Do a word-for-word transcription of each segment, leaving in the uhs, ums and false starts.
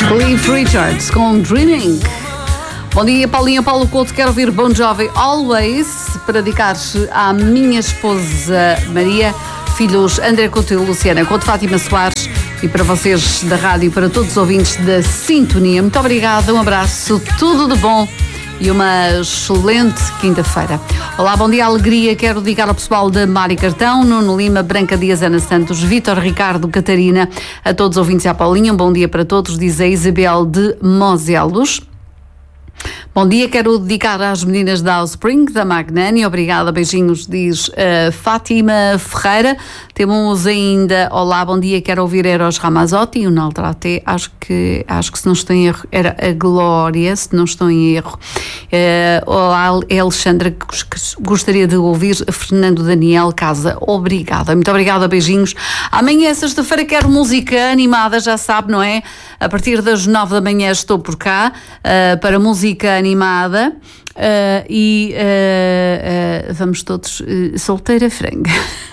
Cliff Richards com Dreaming. Bom dia, Paulinha. Paulo Couto, quero ouvir Bon Jovi Always para dedicar-se à minha esposa Maria, filhos André Couto e Luciana Couto, Fátima Soares, e para vocês da rádio e para todos os ouvintes da Sintonia. Muito obrigada, um abraço, tudo de bom e uma excelente quinta-feira. Olá, bom dia, alegria. Quero dedicar ao pessoal da Mari Cartão, Nuno Lima, Branca Dias, Ana Santos, Vítor, Ricardo, Catarina, a todos os ouvintes e à Paulinha. Um bom dia para todos, diz a Isabel de Moselos. Bom dia, quero dedicar às meninas da Offspring, da Magnani. Obrigada, beijinhos, diz uh, Fátima Ferreira. Temos ainda, olá, bom dia, quero ouvir Eros Ramazzotti e o Naltrate, acho que, acho que se não estou em erro, era a Glória, se não estou em erro. Uh, olá, Alexandra, gostaria de ouvir Fernando Daniel Casa. Obrigada, muito obrigada, beijinhos. Amanhã, sexta-feira, quero música animada, já sabe, não é? A partir das nove da manhã estou por cá uh, para música animada uh, e uh, uh, vamos todos uh, solteira franga.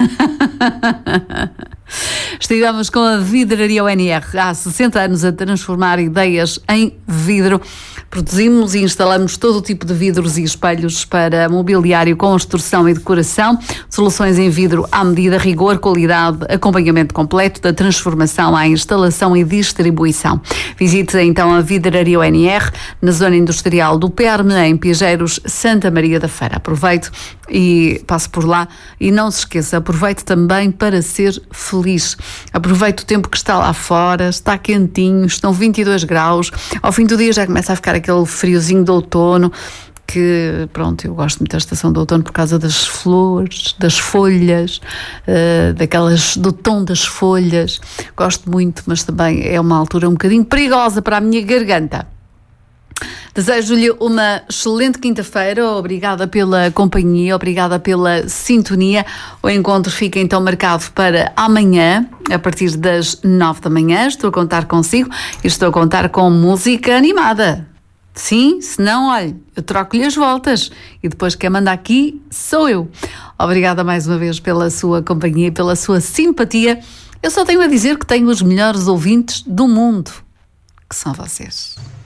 Estivemos com a Vidraria U N R há sessenta anos a transformar ideias em vidro. Produzimos e instalamos todo o tipo de vidros e espelhos para mobiliário, construção e decoração. Soluções em vidro à medida, rigor, qualidade, acompanhamento completo da transformação à instalação e distribuição. Visite então a Vidraria U N R na zona industrial do Perme, em Piageiros, Santa Maria da Feira. Aproveite e passe por lá e não se esqueça, aproveite também para ser feliz. Aproveite o tempo que está lá fora, está quentinho, estão vinte e dois graus, ao fim do dia já começa a ficar aquele friozinho de outono, que pronto, eu gosto muito da estação de outono por causa das flores, das folhas, uh, daquelas, do tom das folhas, gosto muito, mas também é uma altura um bocadinho perigosa para a minha garganta. Desejo-lhe uma excelente quinta-feira, obrigada pela companhia, obrigada pela sintonia. O encontro fica então marcado para amanhã, a partir das nove da manhã. Estou a contar consigo e estou a contar com música animada. Sim, se não, olha, eu troco-lhe as voltas e depois quem manda aqui sou eu. Obrigada mais uma vez pela sua companhia e pela sua simpatia. Eu só tenho a dizer que tenho os melhores ouvintes do mundo, que são vocês.